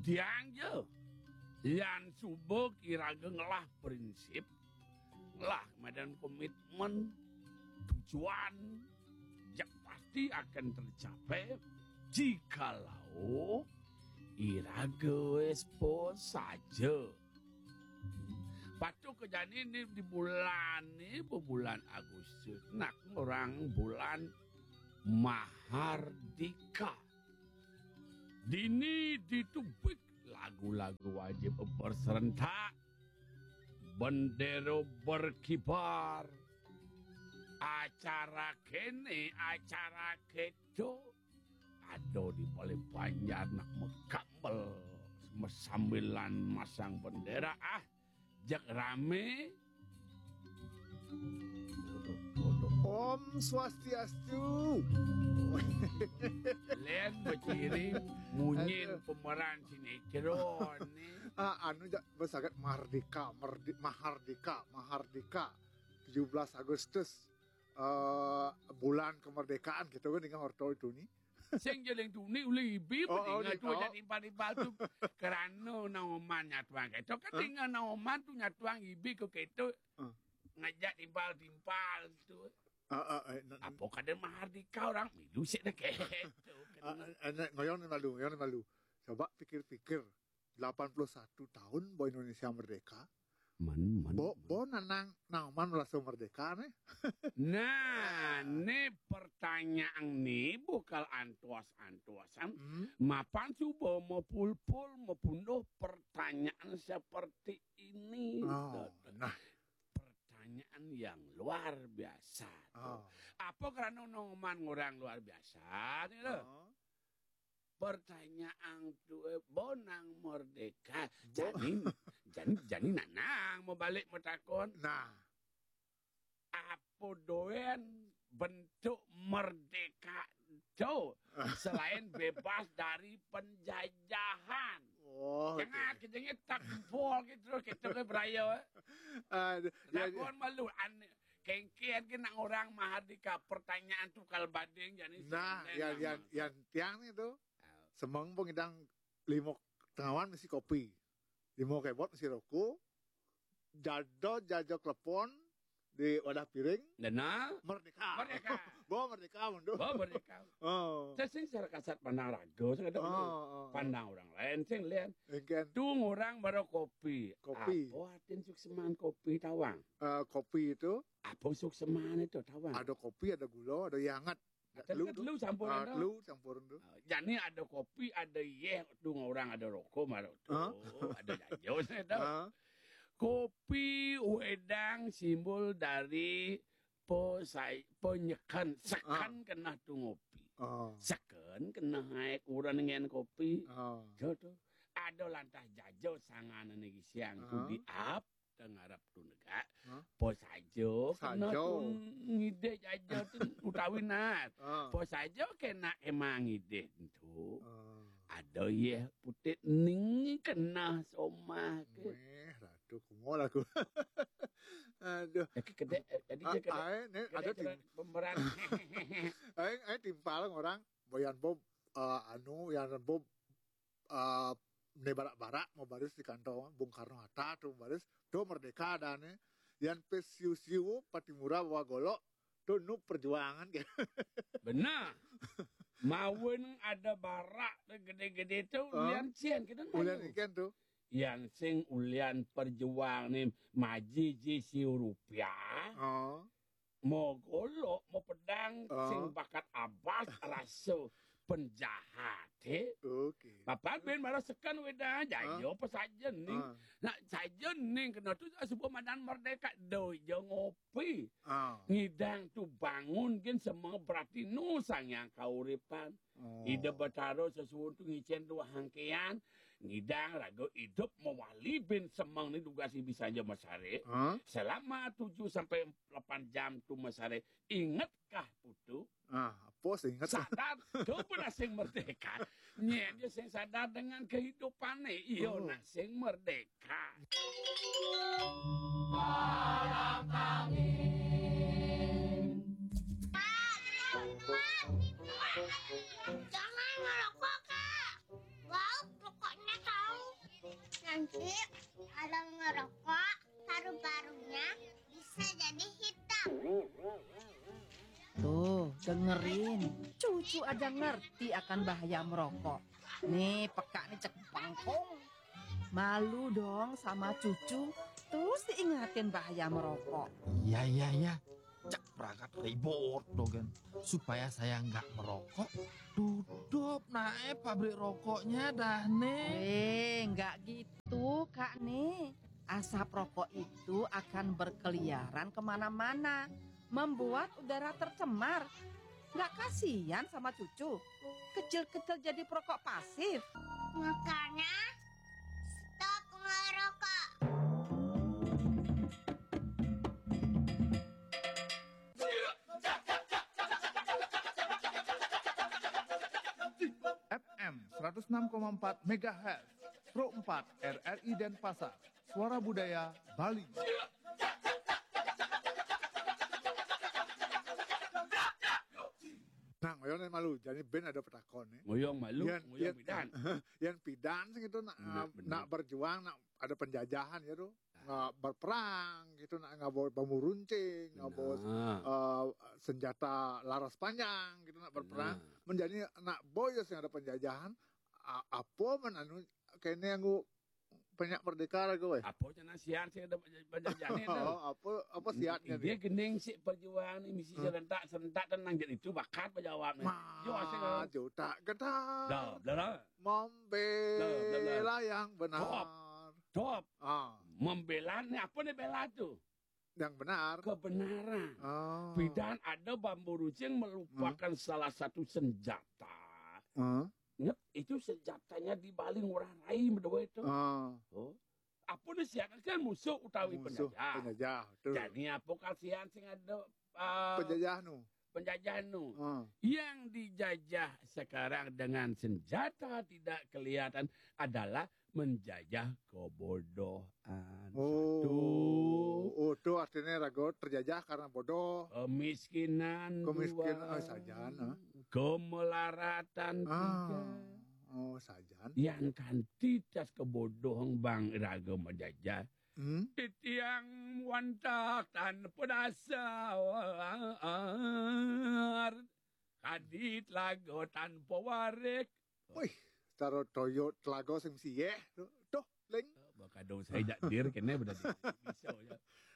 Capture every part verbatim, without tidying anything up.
Diang je. Yang subuh kira lah prinsip. Lah medan komitmen. Tujuan. Yang pasti akan tercapai. Jikalau iraga espo saja. Patu kejadian ini di bulan ini, bulan Agustus. Nak orang bulan Mahardika. Dini ditubik lagu-lagu wajib berserentak. Bendera berkibar. Acara kene, acara keto. Ada di paling panjang nak mekambel. Sambilan masang bendera. Ah. Jak rame. Om Swastiastu. Lihat berkirim munyin pemeran sinetron ni. Ah, anu jak bersagat Mardika, Mardi, Mahardika, Mahardika. tujuh belas Agustus uh, bulan kemerdekaan kita kan dengan orto itu ni. Sing jeling tu ni uli ibi Oh, oh, penting ni- tu oh. jadi impal-impal tu kerana naoman nyatuang keto kan Huh? tinggal naoman tu nyatuang ibi ke keto Huh? ngajak timpal-timpal tu. Ah, ah, eh, na- Apa kadang Mahardika orang milu sik dah keto. ah, ah, eh, ngoyon ni malu, ngoyon ni malu. Coba pikir-pikir, delapan puluh satu tahun bo Indonesia merdeka. Man, man, Bo, bo nanang naman merasa merdeka nih. Nah, ni pertanyaan ni bukan antuas-antuasan. Hmm? Mapan cuba mau pul-pul mau punduh pertanyaan seperti ini. Oh, nah. Pertanyaan yang luar biasa. Oh. Apa kerana noman orang luar biasa? Ni loh. Oh. Pertanyaan tu eh, bonang merdeka. Bo- Jadi, jadi, jadi nanang mau balik mau takon. Nah, Apa doen bentuk merdeka itu selain bebas dari penjajahan. oh, Jangan kita ni tak jempol gitu kita ke beraya. Ah, ya, ya. Takon malu an kengkian ke nak orang Mahardika pertanyaan tu kal bading jadi Nah, senden yang nama. yang yang tiang ni tu, Ah, semang pun kita lima tengawan mesti kopi, lima kebot mesti rokok, jado jajo klepon di wadah piring, Dana merdeka, merdeka. bawa merdeka mundur. Bawa merdeka. Oh, Saya sing secara kasat pandang raga, saya kata oh, oh. pandang orang lain, sing lihat. Engken Tung orang baru kopi. Kopi. Apa artian sukseman kopi tawang? eh, kopi itu Apa sukseman itu tawang? ada kopi, ada gula, ada yang hangat, Ada lu kan tu, lu campur ah, ada. lu campuran tu. Ah, Jadi ada kopi, ada yeh, tung orang ada rokok malu tu. Hah? Ada jajo saya tahu. Ah, Kopi wedang simbol dari posai penyekan sekan kena tu ngopi. oh, Sekan kena naik kurang dengan kopi. oh, Jodoh. Ada lantah jajo sangan negi siang tu Ah. di up tengarap tu negak. Ah. Po sajo kena Sajo. tu ngide jajo tu utawinat. ah, Po sajo kena emang ngide tu. ah. Ada ye putih ning kena somah ke. Meh, ratu kumol aku. Aduh. Jadi kede jadi Ah, dia kede. ah, ni Kede ada tim, kede pemeran. eh, eh timpal orang boyan Bob uh, anu yang Bob uh, ne barak-barak mau baris di kantong Bung Karno Hatta tuh baris tuh merdeka dan yang pesiu-siu Patimura bawa golok tuh nu perjuangan gitu. Benar. Mawin ada barak gede-gede tu Ah. ulian cian kita Ulian malu. ikan tuh. Yang sing ulian perjuang ni maji ji siu rupiah. Oh. Mau golok, mau pedang, Ah. sing bakat abas rasa penjahat. Eh? Oke. Bapak ben malah sekan weda jayo apa saja ning. Ah. Nak saja ning kena tu sebuah madan merdeka do jo ngopi. Ah. Ngidang tu bangun kan semua berarti nusang yang kauripan. Oh. Ida bataro sesuatu ngicen dua hangkean. Ngidang rago hidup mewali bin semang ni juga si bisa aja masare. Ah. Selama tujuh sampai delapan jam tu masare. Ingatkah putu? Ah, apa sih ingat? Sadar, kau pernah sing merdeka. Nye, dia sing sadar dengan kehidupan ni. Iyo Oh. nak sing merdeka. Jangan ngerokok, Kak. Wow, rokoknya Nanti kalau ngerokok paru-parunya bisa jadi hitam. Tuh, dengerin. Cucu aja ngerti akan bahaya merokok. Nih, peka nih cek bangkong. Malu dong sama cucu. Terus diingatin bahaya merokok. Iya, iya, iya. Cak perangkat ribut dogen. Supaya saya nggak merokok, tutup naik pabrik rokoknya dah nih. Eh, nggak gitu, Kak nih. Asap rokok itu akan berkeliaran kemana-mana. Membuat udara tercemar. Nggak kasihan sama cucu. Kecil-kecil jadi perokok pasif. Makanya stop ngerokok. F M seratus enam koma empat megahertz, Pro empat R R I Denpasar, Suara Budaya Bali. Nah, ngoyong malu. Jadi ben ada petakon nih. Ngoyong malu, Yan, ngoyong yan, bidan. yang pidan sih gitu nak, Nah, nak, bener. nak berjuang, nak ada penjajahan ya tuh. Nggak berperang gitu, nak nggak bawa bambu runcing, nggak bawa Nah, eh, senjata laras panjang gitu nak berperang. nah. Menjadi nak boyos yang ada penjajahan, a- apa men anu kayaknya aku banyak merdeka lah gue. Apa je nasihat saya ada penjajahan itu. Oh, apa apa siatnya Dia nih? gening si perjuangan ini misi Hmm. serentak serentak tenang jadi itu bakat penjawabnya. Yo asing Ma, kan. juta Dah, gentar dah, dah. membela yang benar. Top. Top. Ah, Membela nih apa nih bela tuh? yang benar. Kebenaran. Oh. Bidan ada bambu runcing merupakan salah satu senjata. Ah, Ingat, itu senjatanya dibaling orang lain berdua itu. ah. Oh. Apa nih siakan kan musuh utawi Musuh penjajah. penjajah. Tuh. Jadi apa kasihan sing ada uh, Penjajah nu. penjajahan nu. Ah. Yang dijajah sekarang dengan senjata tidak kelihatan adalah menjajah kebodohan. Satu, Oh, oh, tuh artinya rago terjajah karena bodoh. kemiskinan. Kemiskinan, dua, oh, sajan, ah. kemelaratan. Ah. Tiga. Oh, sajan. Yang kantitas kebodohan bang raga menjajah. Hmm? Titiang wantak tanpa dasar. Kadit lago tanpa warik. Wih, taruh toyo telago sing siye. Tuh, tuh, leng. Baka dong saya jak dir kena berarti. Bisa ya.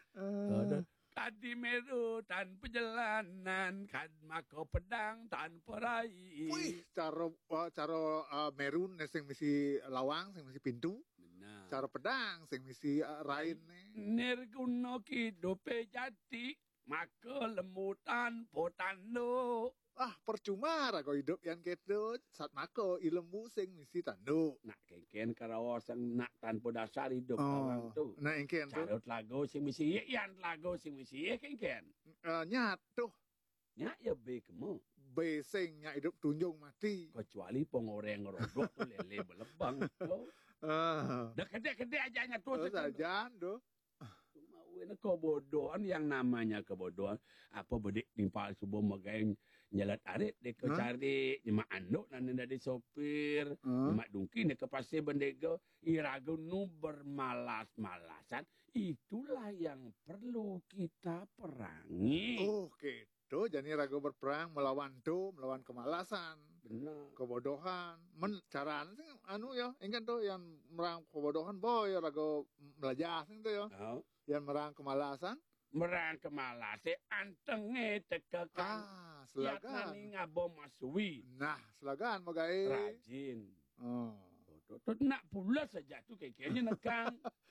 Eh, Kadi meru tanpa jalanan, kad mako pedang tanpa rai. Wih, cara uh, cara uh, merun sing misi lawang, sing misi pintu, Benar. cara pedang sing misi uh, rain nih. Nirguno kidope jati, maka lemutan potando. Ah, percuma rago hidup yang gitu. Saat mako ilmu sing misi tanduk. Nak keken karawasan nak tanpa dasar hidup Oh, orang tu. nah ingken tuh Carut lagu sing misi ye, yan lagu sing misi ye keken. uh, nyat tuh Nya ya be kemo. besing nya hidup tunjung mati. Kecuali pengoreng ngerodok tu lele belebang. Tu. Ah, Dah kede-kede ajanya tu. terus aja tuh. Cuma wena kebodohan yang namanya kebodohan. Apa bedik timpal subuh magain nyalat arit dek ke Hah? cari nyemak anduk nan dari sopir. Ah, Nyemak dungki dek ke pasir bendego. Iragu nu bermalas-malasan. Itulah yang perlu kita perangi. oh gitu. Jadi rago berperang melawan tuh, melawan kemalasan. Benar. Kebodohan, men caraan sih anu ya, ingin tuh yang merang kebodohan boy rago belajar sih tuh ya, Oh. yang merang kemalasan. Merang kemalasan antenge tekekan. Ah, Siat selagan. nani ngabo masui. Nah, selagan magai. Rajin. Oh, Tuh, tuh, nak pula saja tuh kayaknya nekang.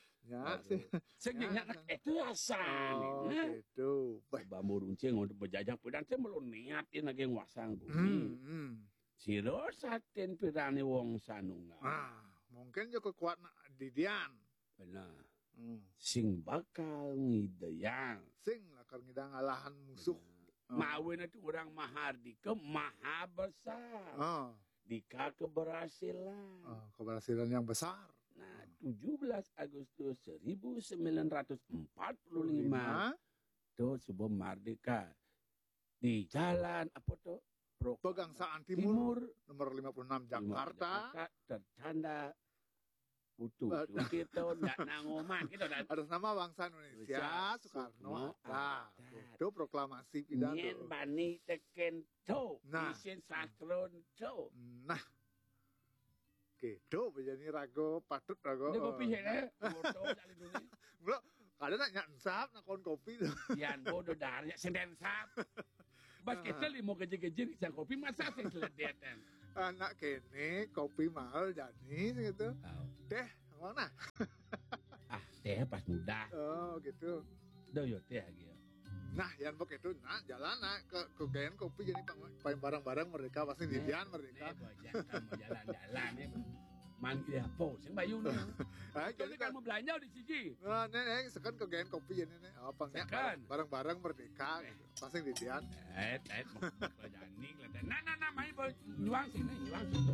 ya sih. Seginya nak itu asan. Oh, Nah. gitu. Baik. Bambu runcing untuk berjajah pedang saya belum niatin lagi wasang Hmm, bumi. hmm. Siro saten pirani wong sanunga. Ah, mungkin juga kuat nak didian. Benar. Hmm. Sing bakal ngidayang. Sing lah ngidang alahan musuh. Oh. Mawin itu orang mahardika maha besar. Oh, Dika keberhasilan. oh, keberhasilan yang besar. Nah, tujuh belas Agustus seribu sembilan ratus empat puluh lima Lima, itu sebuah merdeka di jalan apa tuh? Pegangsaan Timur, Timur nomor lima puluh enam Jakarta. Jakarta tertanda putu Eh, tu kita ndak nangoman kita dah Atas nama bangsa Indonesia, Indonesia, Soekarno, Soekarno, Hatta. Hatta. Itu proklamasi nyen pidato. bani teken to Nah. isen sakron to Nah, gitu menjadi rago patut rago. ini kopi eh, hene foto jali dulu Belum, kadang nak nyak ensap nak kon kopi tu. yan bodo darnya senden sap bas kita limo keje-keje sang kopi masa sing seledet kan Anak kene kopi mahal jadi gitu. Teh, mana? ah teh pas muda Oh, gitu. do yo teh lagi yo. Nah, yang begitu, nah jalan nah ke ke gayan kopi jadi pang- paling barang-barang mereka pasti didian mereka. Nih, bojak kamu jalan-jalan ya manggil apa sing bayu nih Ah, jadi jadi kan kamu belanja di siji nah, nenek sekan ke gayan kopi jadi nih. Apa nya Sekan. barang-barang merdeka gitu. Pasti didian. eh eh mau janing lah nah nah nah mai nyuang sini nyuang sini